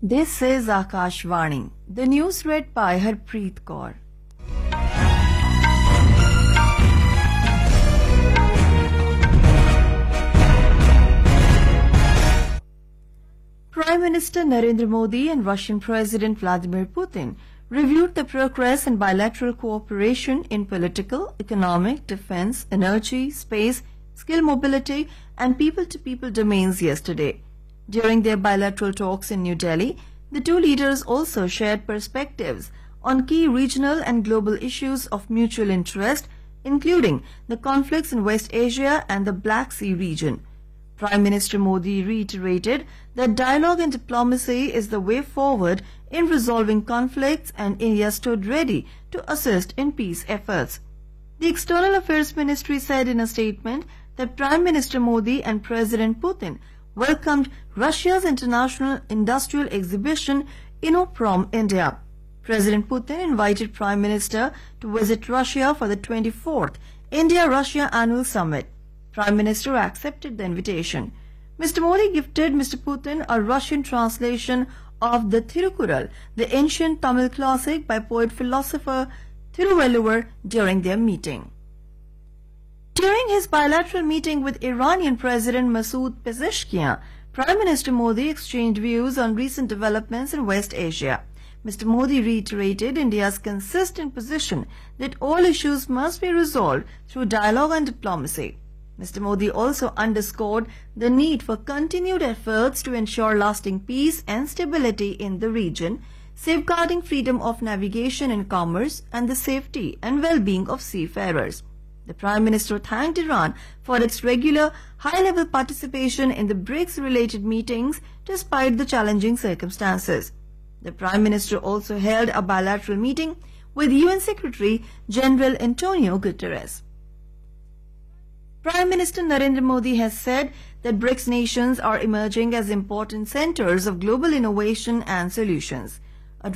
This is Akashvani. The news read by Harpreet Kaur. Prime Minister Narendra Modi and Russian President Vladimir Putin reviewed the progress in bilateral cooperation in political, economic, defense, energy, space, skill mobility and people-to-people domains yesterday. During their bilateral talks in New Delhi, the two leaders also shared perspectives on key regional and global issues of mutual interest, including the conflicts in West Asia and the Black Sea region. Prime Minister Modi reiterated that dialogue and diplomacy is the way forward in resolving conflicts, and India stood ready to assist in peace efforts. The External Affairs Ministry said in a statement that Prime Minister Modi and President Putin welcomed Russia's international industrial exhibition InnoProm India. President Putin invited Prime Minister to visit Russia for the 24th India-Russia Annual Summit. Prime Minister accepted the invitation. Mr. Modi gifted Mr. Putin a Russian translation of the Thirukural, the ancient Tamil classic by poet-philosopher Thiruvalluvar, during their meeting. During his bilateral meeting with Iranian President Masoud Pezeshkian, Prime Minister Modi exchanged views on recent developments in West Asia. Mr. Modi reiterated India's consistent position that all issues must be resolved through dialogue and diplomacy. Mr. Modi also underscored the need for continued efforts to ensure lasting peace and stability in the region, safeguarding freedom of navigation and commerce and the safety and well-being of seafarers. The Prime Minister thanked Iran for its regular high-level participation in the BRICS-related meetings despite the challenging circumstances. The Prime Minister also held a bilateral meeting with UN Secretary General Antonio Guterres. Prime Minister Narendra Modi has said that BRICS nations are emerging as important centers of global innovation and solutions.